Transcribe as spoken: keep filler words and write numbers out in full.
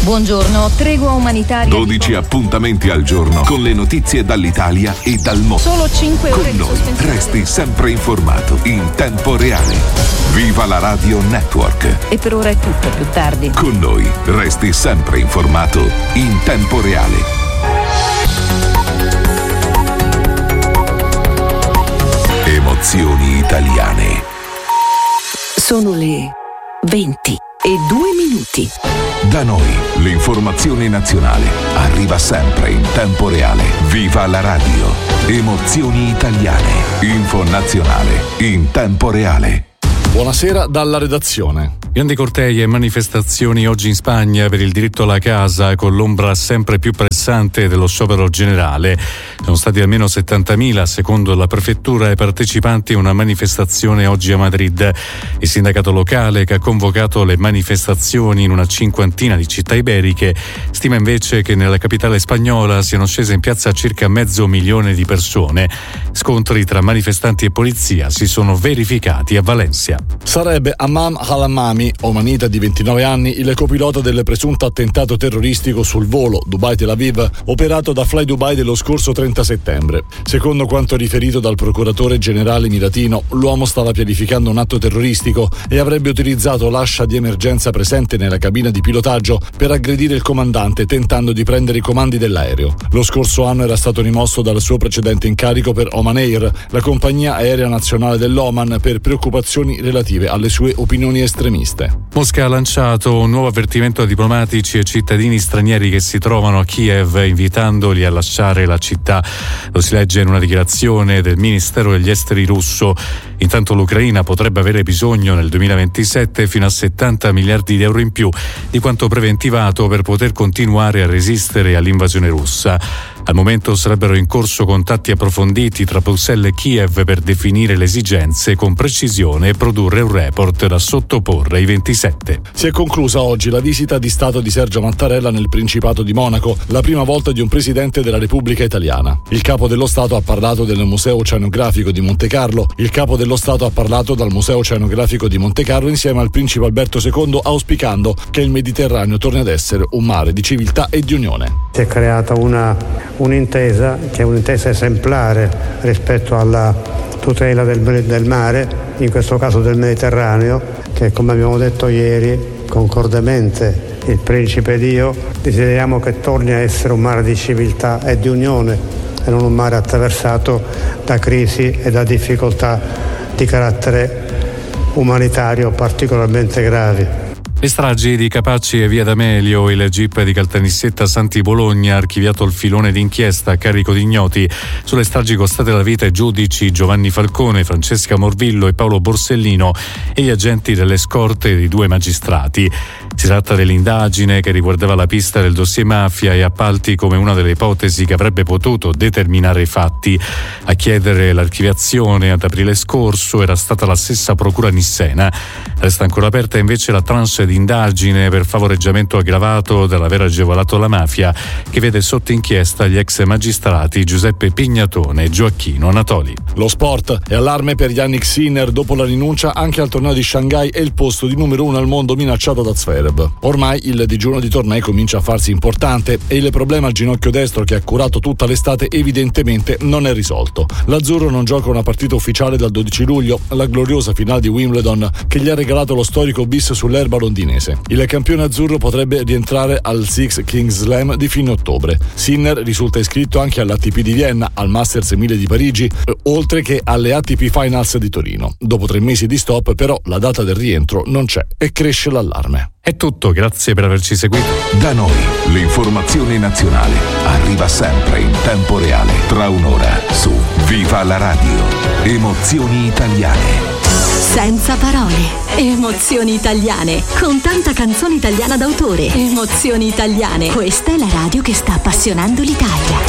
Buongiorno, tregua umanitaria. dodici appuntamenti al giorno con le notizie dall'Italia e dal mondo. Solo cinque ore Con noi resti sempre informato in tempo reale. Viva la Radio Network. E per ora è tutto, più tardi. Con noi resti sempre informato in tempo reale. Emozioni italiane. Sono le venti e due minuti. Da noi l'informazione nazionale arriva sempre in tempo reale. Viva la radio. Emozioni italiane. Info nazionale in tempo reale. Buonasera dalla redazione. Grandi cortei e manifestazioni oggi in Spagna per il diritto alla casa, con l'ombra sempre più pressante dello sciopero generale. Sono stati almeno settantamila, secondo la prefettura, i partecipanti a una manifestazione oggi a Madrid. Il sindacato locale, che ha convocato le manifestazioni in una cinquantina di città iberiche, stima invece che nella capitale spagnola siano scese in piazza circa mezzo milione di persone. Scontri tra manifestanti e polizia si sono verificati a Valencia. Sarebbe Amam Halamami, omanita di ventinove anni, il copilota del presunto attentato terroristico sul volo Dubai-Tel Aviv operato da Fly Dubai dello scorso trenta settembre. Secondo quanto riferito dal procuratore generale miratino, l'uomo stava pianificando un atto terroristico e avrebbe utilizzato l'ascia di emergenza presente nella cabina di pilotaggio per aggredire il comandante, tentando di prendere i comandi dell'aereo. Lo scorso anno era stato rimosso dal suo precedente incarico per Oman Air, la compagnia aerea nazionale dell'Oman, per preoccupazioni relative alle sue opinioni estremiste. Mosca ha lanciato un nuovo avvertimento a diplomatici e cittadini stranieri che si trovano a Kiev, invitandoli a lasciare la città. Lo si legge in una dichiarazione del Ministero degli Esteri russo. Intanto l'Ucraina potrebbe avere bisogno nel duemilaventisette fino a settanta miliardi di euro in più di quanto preventivato per poter continuare a resistere all'invasione russa. Al momento sarebbero in corso contatti approfonditi tra Bruxelles e Kiev per definire le esigenze con precisione e produrre un report da sottoporre ai ventisette. Si è conclusa oggi la visita di Stato di Sergio Mattarella nel Principato di Monaco, la prima volta di un presidente della Repubblica Italiana. Il capo dello Stato ha parlato del Museo Oceanografico di Montecarlo. Il capo dello Stato ha parlato dal Museo Oceanografico di Montecarlo insieme al principe Alberto secondo, auspicando che il Mediterraneo torni ad essere un mare di civiltà e di unione. Si è creata una, un'intesa che è un'intesa esemplare rispetto alla tutela del, del mare, in questo caso del Mediterraneo, che, come abbiamo detto ieri, concordemente il principe ed io desideriamo che torni a essere un mare di civiltà e di unione e non un mare attraversato da crisi e da difficoltà di carattere umanitario particolarmente gravi. Le stragi di Capaci e Via D'Amelio, il Gip di Caltanissetta Santi Bologna ha archiviato il filone d'inchiesta a carico di ignoti sulle stragi costate la vita ai giudici Giovanni Falcone, Francesca Morvillo e Paolo Borsellino e gli agenti delle scorte di due magistrati. Si tratta dell'indagine che riguardava la pista del dossier mafia e appalti come una delle ipotesi che avrebbe potuto determinare i fatti. A chiedere l'archiviazione ad aprile scorso era stata la stessa procura nissena. Resta ancora aperta invece la tranche di indagine per favoreggiamento aggravato dell'aver agevolato la mafia, che vede sotto inchiesta gli ex magistrati Giuseppe Pignatone e Gioacchino Anatoli. Lo sport è allarme per Yannick Sinner dopo la rinuncia anche al torneo di Shanghai e il posto di numero uno al mondo minacciato da Zverev. Ormai il digiuno di tornei comincia a farsi importante e il problema al ginocchio destro, che ha curato tutta l'estate, evidentemente non è risolto. L'azzurro non gioca una partita ufficiale dal dodici luglio, la gloriosa finale di Wimbledon che gli ha regalato lo storico bis sull'erba londinese. Il campione azzurro potrebbe rientrare al Six Kings Slam di fine ottobre. Sinner risulta iscritto anche all'A T P di Vienna, al Masters mille di Parigi, oltre che alle A T P Finals di Torino. Dopo tre mesi di stop, però, la data del rientro non c'è e cresce l'allarme. È tutto, grazie per averci seguito. Da noi l'informazione nazionale arriva sempre in tempo reale, tra un'ora su Viva la radio. Emozioni italiane. Senza parole. Emozioni italiane. Con tanta canzone italiana d'autore. Emozioni italiane. Questa è la radio che sta appassionando l'Italia.